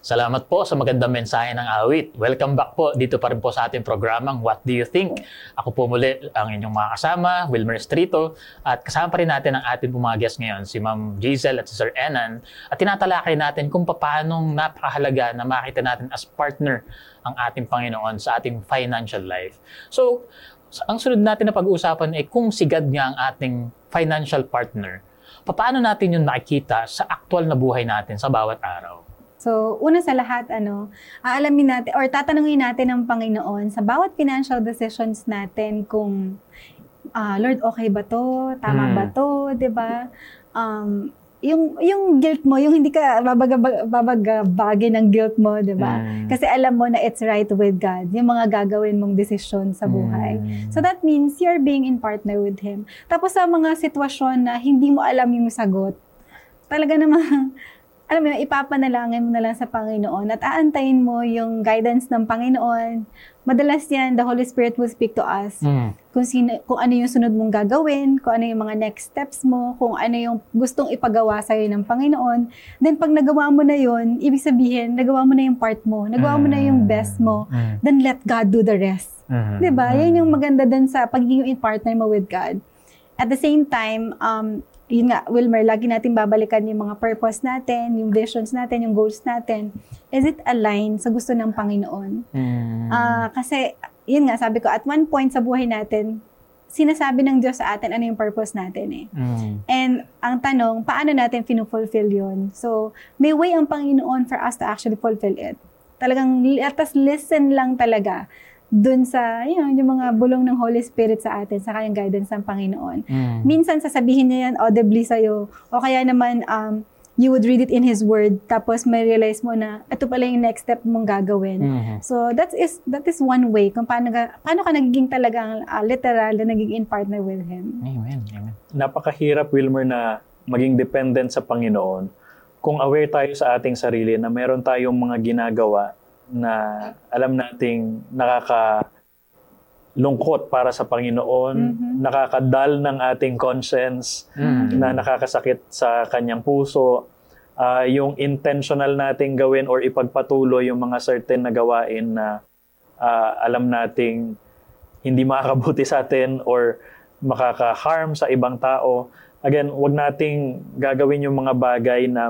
Salamat po sa magandang mensahe ng awit. Welcome back po dito pa rin po sa ating programang What Do You Think? Ako po muli ang inyong mga kasama, Wilmer Estrito, at kasama pa rin natin ang ating mga guest ngayon, si Ma'am Giselle at si Sir Enan, at tinatalakay natin kung paano napakahalaga na makita natin as partner ang ating Panginoon sa ating financial life. So, ang sunod natin na pag-uusapan ay kung sigad nga ang ating financial partner, paano natin yun nakikita sa aktual na buhay natin sa bawat araw? So, una sa lahat, aalamin natin or tatanungin natin ng Panginoon sa bawat financial decisions natin kung, Lord, okay ba to? Tama ba to? Diba? Yung guilt mo, yung hindi ka babagabagi ng guilt mo, diba? Kasi alam mo na it's right with God, yung mga gagawin mong desisyon sa buhay. So that means you're being in partner with Him. Tapos sa mga sitwasyon na hindi mo alam yung sagot, talaga namang, alam mo, ipapanalangin mo na lang sa Panginoon at aantayin mo yung guidance ng Panginoon. Madalas yan, the Holy Spirit will speak to us. Kung ano yung sunod mong gagawin, kung ano yung mga next steps mo, kung ano yung gustong ipagawa sa'yo ng Panginoon. Then pag nagawa mo na yun, ibig sabihin, nagawa mo na yung part mo, nagawa mo na yung best mo, then let God do the rest. Diba? Yan yung maganda dun sa pagiging in partner mo with God. At the same time, yun nga, Wilmer, lagi natin babalikan yung mga purpose natin, yung visions natin, yung goals natin. Is it aligned sa gusto ng Panginoon? Kasi, yun nga, sabi ko, at one point sa buhay natin, sinasabi ng Diyos sa atin ano yung purpose natin And ang tanong, paano natin finufulfill yun? So, may way ang Panginoon for us to actually fulfill it. Talagang, let us listen lang talaga dun sa, yung mga bulong ng Holy Spirit sa atin, sa kanyang guidance ng Panginoon. Minsan, sasabihin niya yan audibly sa'yo, o kaya naman, you would read it in His Word, tapos may realize mo na, ito pala yung next step mong gagawin. So, that is one way kung paano ka nagiging talagang literal na nagiging partner with Him. Amen. Napakahirap, Wilmer, na maging dependent sa Panginoon kung aware tayo sa ating sarili na meron tayong mga ginagawa na alam nating nakakalungkot para sa Panginoon, nakakadal ng ating conscience, na nakakasakit sa kanyang puso, yung intentional nating gawin or ipagpatuloy yung mga certain na gawain na alam nating hindi makakabuti sa atin or makaka-harm sa ibang tao. Again, wag nating gagawin yung mga bagay na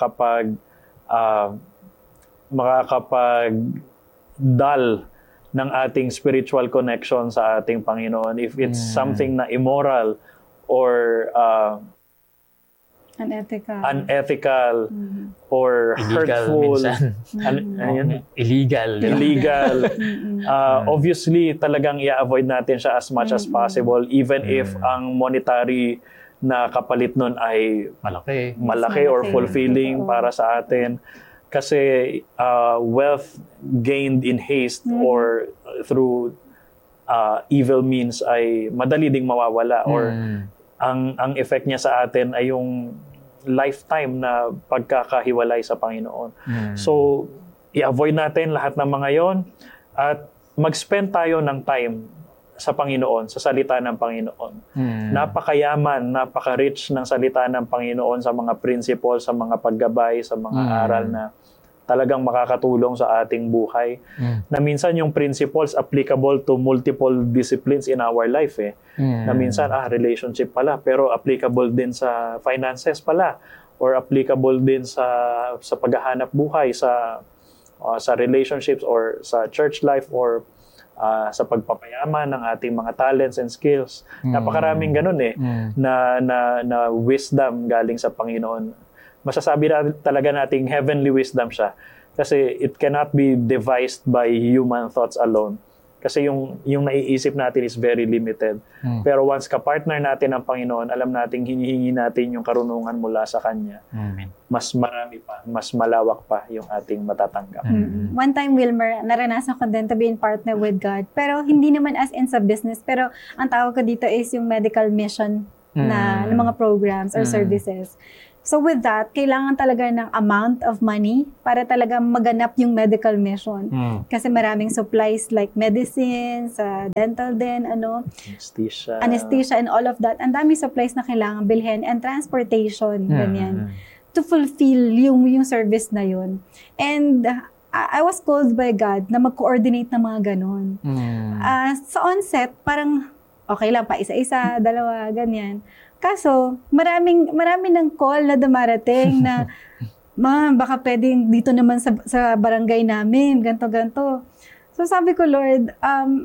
makakapag-dull ng ating spiritual connection sa ating Panginoon. If it's something na immoral or unethical or hurtful, illegal. Obviously, talagang i-avoid natin siya as much as possible, even if ang monetary na kapalit nun ay malaki or fulfilling para sa atin. Kasi wealth gained in haste or through evil means ay madali ding mawawala or ang effect niya sa atin ay yung lifetime na pagkakahiwalay sa Panginoon. So, i-avoid natin lahat ng mga yon at mag-spend tayo ng time sa Panginoon, sa salita ng Panginoon. Napakayaman, napaka-rich ng salita ng Panginoon sa mga principles, sa mga paggabay, sa mga aral na talagang makakatulong sa ating buhay. Na minsan yung principles applicable to multiple disciplines in our life Na minsan, relationship pala, pero applicable din sa finances pala, or applicable din sa paghahanap buhay, sa relationships or sa church life or sa pagpapayaman ng ating mga talents and skills. Napakaraming ganun na wisdom galing sa Panginoon. Masasabi talaga nating heavenly wisdom siya kasi it cannot be devised by human thoughts alone. Kasi yung naiisip natin is very limited. Pero once ka-partner natin ng Panginoon, alam nating hinihingi natin yung karunungan mula sa Kanya. Mas marami pa, mas malawak pa yung ating matatanggap. One time, Wilmer, naranasan ko din to be in partner with God. Pero hindi naman as in sa business. Pero ang tawag ko dito is yung medical mission na ng mga programs or services. So with that, kailangan talaga ng amount of money para talaga maganap yung medical mission. Kasi maraming supplies like medicines, dental din, anesthesia and all of that. Ang daming supplies na kailangan bilhin and transportation, ganyan. to fulfill yung service na yun. And I was called by God na mag-coordinate ng mga ganon. Sa onset, parang okay lang pa isa-isa, dalawa, ganyan. Kaso, marami ng call na dumarating na, ma'am, baka pwedeng dito naman sa barangay namin, ganto-ganto. So sabi ko, Lord,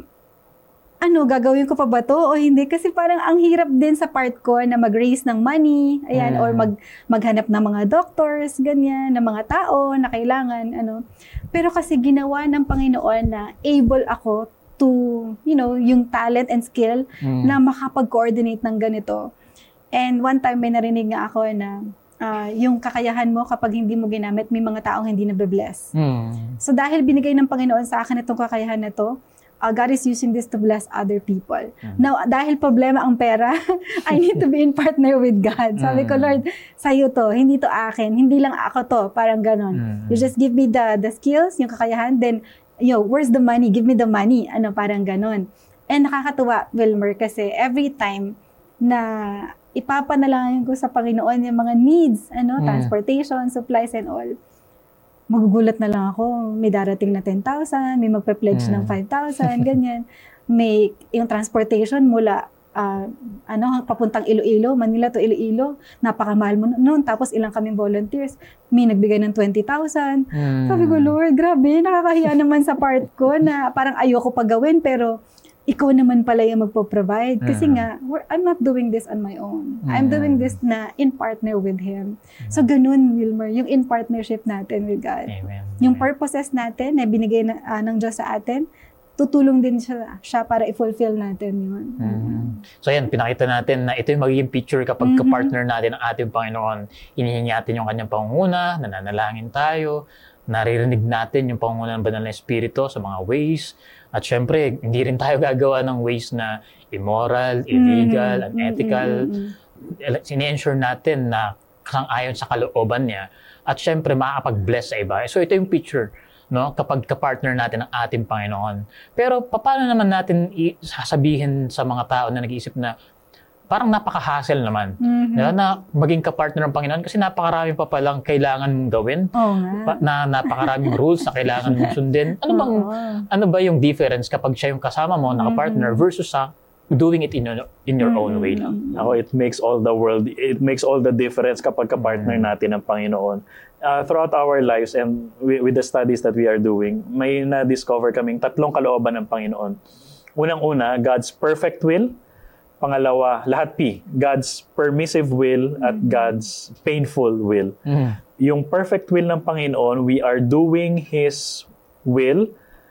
gagawin ko pa ba to o hindi? Kasi parang ang hirap din sa part ko na mag-raise ng money, ayan, or maghanap ng mga doctors, ganyan, ng mga tao na kailangan, Pero kasi ginawa ng Panginoon na able ako to, yung talent and skill na makapag-coordinate ng ganito. And one time may narinig nga ako na yung kakayahan mo kapag hindi mo ginamit, may mga taong hindi nabe-bless. So dahil binigay ng Panginoon sa akin itong kakayahan na to, God is using this to bless other people. Now, dahil problema ang pera, I need to be in partner with God. Sabi ko, Lord, sa'yo to, hindi to akin, hindi lang ako to, parang ganon. You just give me the skills, yung kakayahan, then, where's the money? Give me the money. Parang ganon. And nakakatuwa, Wilmer, kasi every time na ipapanalangin ko sa Panginoon yung mga needs, transportation, supplies, and all, magugulat na lang ako. May darating na 10,000, may magpe-pledge ng 5,000, ganyan. May yung transportation mula papuntang Iloilo, Manila to Iloilo, napakamahal mo noon. Tapos ilang kaming volunteers, may nagbigay ng 20,000. Sabi ko, Lord, grabe, nakakahiya naman sa part ko na parang ayoko pa gawin, pero ikaw naman pala yung magpo-provide. Kasi nga, I'm not doing this on my own. I'm doing this na in partner with Him. So, ganun, Wilmer, yung in partnership natin with God. Amen. Yung purposes natin na binigay ng Diyos sa atin, tutulong din siya para i-fulfill natin yun. So, yan, pinakita natin na ito yung magiging picture kapag ka-partner natin ang ating Panginoon. Hinihingi natin yung kanyang pangunguna, nananalangin tayo, naririnig natin yung pangunguna ng Banal na Espiritu sa mga ways. At syempre, hindi rin tayo gagawa ng ways na immoral, illegal, unethical. Sini-ensure natin na sang-ayon sa kalooban niya. At syempre, makakapag-bless sa iba. So ito yung picture, kapag ka-partner natin ang ating Panginoon. Pero paano naman natin sasabihin sa mga tao na nag-iisip na parang napaka-hassle naman. Na maging ka-partner ng Panginoon kasi napakarami pa palang kailangan mong gawin. Na napakaraming rules na kailangan mong sundin. Ano ba yung difference kapag siya yung kasama mo, naka-partner, versus sa doing it in your own way lang? It makes all the difference kapag ka-partner natin ng Panginoon. Throughout our lives and with the studies that we are doing, may na-discover kaming 3 kalooban ng Panginoon. Unang-una, God's perfect will. Pangalawa, lahat P, God's permissive will at God's painful will. Yung perfect will ng Panginoon, we are doing His will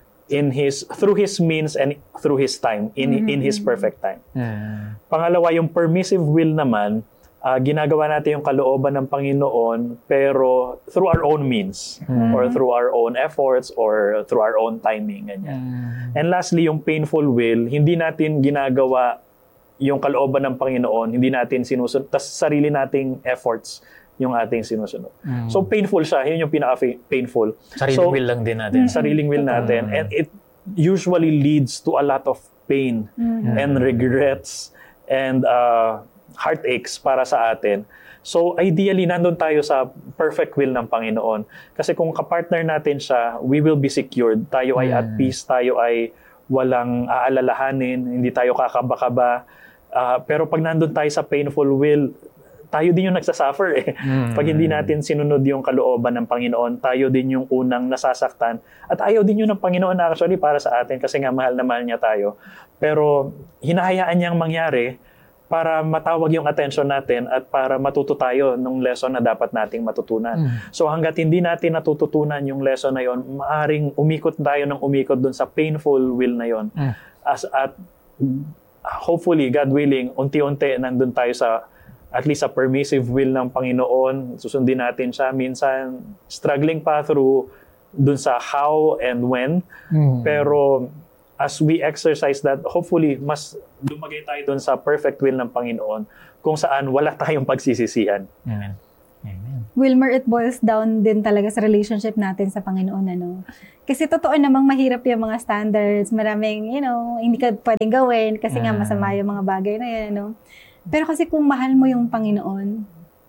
through His means and through His time, in His perfect time. Pangalawa, yung permissive will naman, ginagawa natin yung kalooban ng Panginoon pero through our own means or through our own efforts or through our own timing. Ganyan. And lastly, yung painful will, hindi natin ginagawa yung kalooban ng Panginoon, hindi natin sinusunod, tas sarili nating efforts yung ating sinusunod. So painful siya, yun yung pinaka-painful. Sariling will lang din natin. Sariling will natin. And it usually leads to a lot of pain and regrets and heartaches para sa atin. So ideally, nandun tayo sa perfect will ng Panginoon. Kasi kung kapartner natin siya, we will be secured. Tayo ay at peace, tayo ay walang aalalahanin, hindi tayo kakaba-kaba. Pero pag nandun tayo sa painful will, tayo din yung nagsasuffer eh. Pag hindi natin sinunod yung kalooban ng Panginoon, tayo din yung unang nasasaktan. At ayaw din yun ng Panginoon actually para sa atin kasi nga mahal na mahal niya tayo. Pero hinahayaan niyang mangyari para matawag yung attention natin at para matuto tayo ng lesson na dapat nating matutunan. So hanggat hindi natin natututunan yung lesson na yon, maaring umikot tayo ng umikot dun sa painful will na yon. At hopefully, God willing, unti-unti nandun tayo sa at least sa permissive will ng Panginoon. Susundin natin siya. Minsan, struggling pa through dun sa how and when. Pero as we exercise that, hopefully, mas lumagay tayo dun sa perfect will ng Panginoon kung saan wala tayong pagsisisihan. Amen. Wilmer, it boils down din talaga sa relationship natin sa Panginoon, Kasi totoo namang mahirap yung mga standards, maraming, hindi ka pwedeng gawin kasi nga masama yung mga bagay na yan, Pero kasi kung mahal mo yung Panginoon,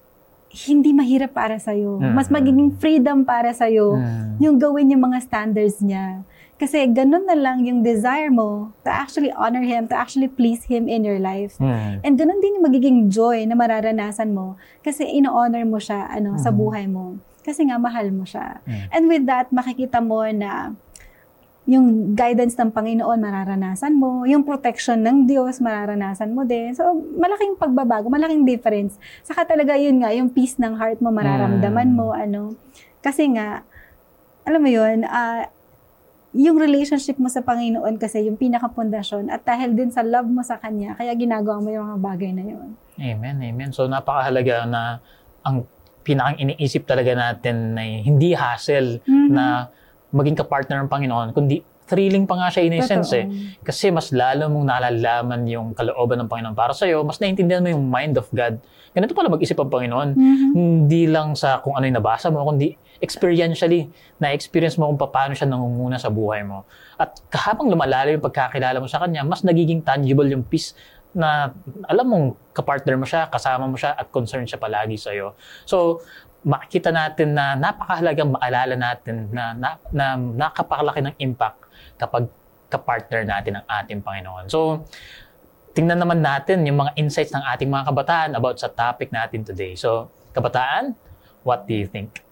hindi mahirap para sa'yo. Mas magiging freedom para sa'yo yung gawin yung mga standards niya. Kasi ganun na lang yung desire mo to actually honor Him, to actually please Him in your life. And ganun din yung magiging joy na mararanasan mo kasi ino-honor mo siya sa buhay mo. Kasi nga mahal mo siya. And with that, makikita mo na yung guidance ng Panginoon mararanasan mo, yung protection ng Diyos mararanasan mo din. So, malaking pagbabago, malaking difference. Saka talaga yun nga, yung peace ng heart mo mararamdaman mo, Kasi nga, alam mo yun, yung relationship mo sa Panginoon kasi yung pinakapundasyon at dahil din sa love mo sa Kanya, kaya ginagawa mo yung mga bagay na yun. Amen, amen. So, napakahalaga na ang pinakang iniisip talaga natin na hindi hassle na maging kapartner ng Panginoon, kundi thrilling pa nga siya in a sense Kasi mas lalo mong nalalaman yung kalooban ng Panginoon para sa'yo, mas naintindihan mo yung mind of God. Ganito pala mag-isip ang Panginoon. Hindi lang sa kung ano yung nabasa mo, kundi experientially, na-experience mo kung paano siya nangunguna sa buhay mo. At habang lumalalim yung pagkakilala mo sa Kanya, mas nagiging tangible yung peace na alam mong kapartner mo siya, kasama mo siya, at concerned siya palagi sa'yo. So, makikita natin na napakahalagang maalala natin na nakapakalaki ng impact kapag kapartner natin ang ating Panginoon. So, tingnan naman natin yung mga insights ng ating mga kabataan about sa topic natin today. So, kabataan, what do you think?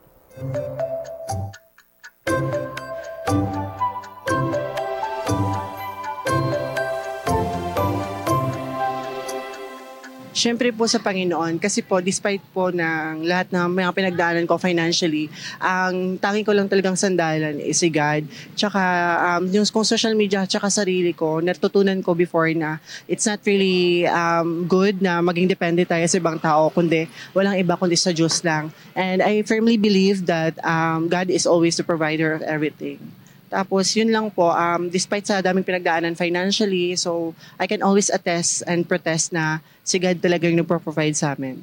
Siyempre po sa Panginoon, kasi po despite po ng lahat ng mga pinagdaanan ko financially, ang tanging ko lang talagang sandalan is si God. Tsaka yung kung social media, tsaka sarili ko, natutunan ko before na it's not really good na maging depende tayo sa ibang tao, kundi walang iba kundi sa Diyos lang. And I firmly believe that God is always the provider of everything. Tapos yun lang po, despite sa daming pinagdaanan financially, so I can always attest and protest na si God talaga yung nagpo-provide sa amin.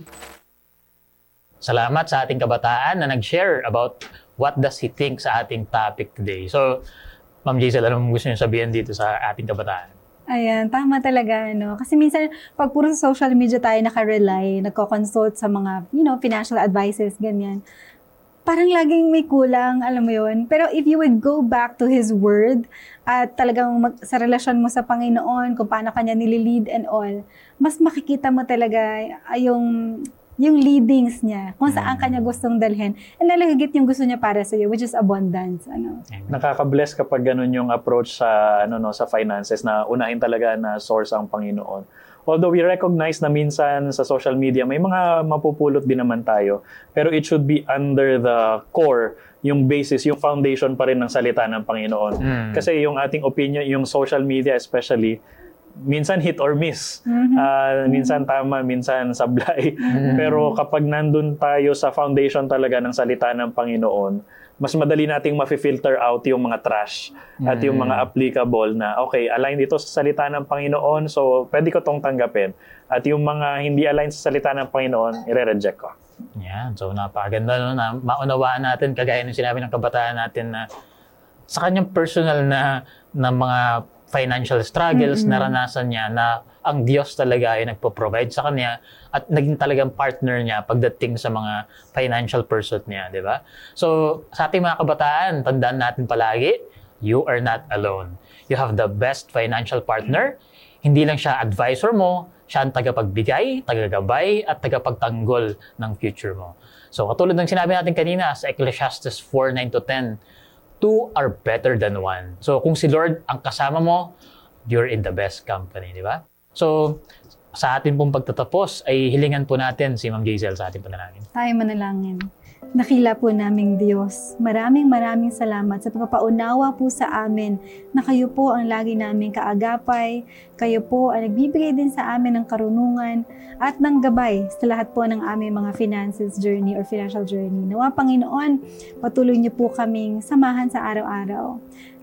Salamat sa ating kabataan na nag-share about what does he think sa ating topic today. So, Ma'am Jaisel, anong gusto niyo sabihin dito sa ating kabataan? Ayan, tama talaga, Kasi minsan, pag puro sa social media tayo naka-rely, nagko-consult sa mga, financial advices, ganyan. Parang laging may kulang, alam mo yun. Pero if you would go back to His Word at talagang sa relasyon mo sa Panginoon, kung paano Kanya nililid and all, mas makikita mo talaga yung leadings niya, kung saan Kanya gustong dalhin. And nalagigit yung gusto niya para sa iyo, which is abundance. Nakaka-bless kapag ganun yung approach sa sa finances na unahin talaga na source ang Panginoon. Although we recognize na minsan sa social media may mga mapupulot din naman tayo, pero it should be under the core, yung basis, yung foundation pa rin ng salita ng Panginoon. Kasi yung ating opinion, yung social media especially, minsan hit or miss. Minsan tama, minsan sablay. Pero kapag nandun tayo sa foundation talaga ng salita ng Panginoon, mas madali nating mafi-filter out yung mga trash at yung mga applicable na, okay, align dito sa salita ng Panginoon, so pwede ko tong tanggapin. At yung mga hindi align sa salita ng Panginoon, i-reject ko. Yan, so napakaganda na maunawaan natin, kagaya ng sinabi ng kabataan natin na sa kanyang personal na mga financial struggles, naranasan niya na ang Diyos talaga ay nagpo-provide sa kanya at naging talagang partner niya pagdating sa mga financial pursuit niya, di ba? So, sa ating mga kabataan, tandaan natin palagi, you are not alone. You have the best financial partner. Hindi lang siya advisor mo, siya ang tagapagbigay, tagagabay, at tagapagtanggol ng future mo. So, katulad ng sinabi natin kanina sa Ecclesiastes 4:9-10, two are better than one. So, kung si Lord ang kasama mo, you're in the best company, di ba? So, sa atin pong pagtatapos, ay hilingan po natin si Ma'am Jaisel sa ating panalangin. Tayo manalangin. Nakila po naming Diyos, maraming salamat sa pagpapaunawa po sa amin na kayo po ang lagi naming kaagapay, kayo po ang nagbibigay din sa amin ng karunungan at ng gabay sa lahat po ng aming mga finances journey or financial journey. Nawa Panginoon, patuloy niyo po kaming samahan sa araw-araw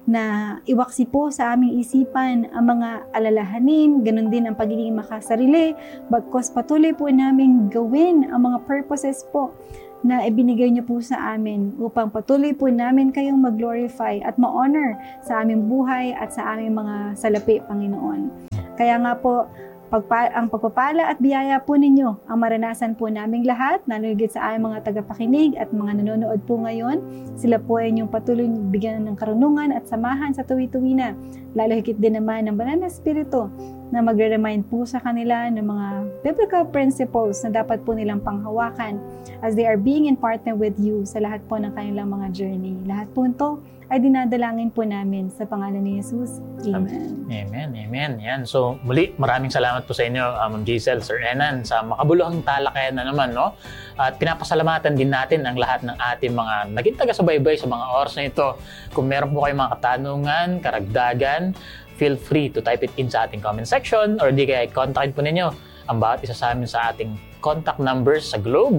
na iwaksi po sa aming isipan ang mga alalahanin, ganun din ang pagiging makasarili, bagkos patuloy po namin gawin ang mga purposes po na ibinigay niyo po sa amin upang patuloy po namin kayong mag-glorify at ma-honor sa aming buhay at sa aming mga salapi, Panginoon. Kaya nga po, Ang pagpapala at biyaya po ninyo ang maranasan po naming lahat, nalugit sa aming mga tagapakinig at mga nanonood po ngayon. Sila po ay inyong patuloy bigyan ng karunungan at samahan sa tuwi-tuwi na. Lalo higit din naman ng banal na espiritu na magre-remind po sa kanila ng mga biblical principles na dapat po nilang panghawakan as they are being in partner with you sa lahat po ng kanilang mga journey. Lahat po ito ay dinadalangin po namin sa pangalan ni Jesus. Amen. Amen, amen. Yan. So, muli, maraming salamat po sa inyo, Ma'am Giselle, Sir Enan, sa makabuluhang talakayan na naman, no? At pinapasalamatan din natin ang lahat ng ating mga naging taga-subaybay sa mga oras na ito. Kung meron po kayong mga katanungan, karagdagan, feel free to type it in sa ating comment section or di kaya kontakin po ninyo ang bawat isa sa amin sa ating contact numbers sa Globe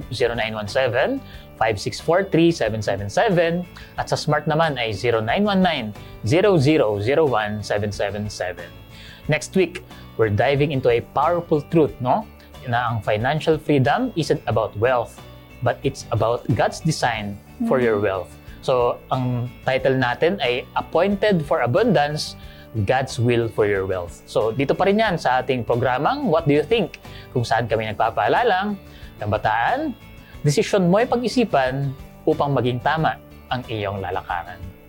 0917-5643-777 at sa Smart naman ay 0919-0001-777. Next week, we're diving into a powerful truth, no? Na ang financial freedom isn't about wealth, but it's about God's design for your wealth. So, ang title natin ay Appointed for Abundance, God's Will for Your Wealth. So, dito pa rin yan sa ating programang What Do You Think? Kung saan kami nagpapaalalang, kabataan, desisyon mo ay pag-isipan upang maging tama ang iyong lalakaran.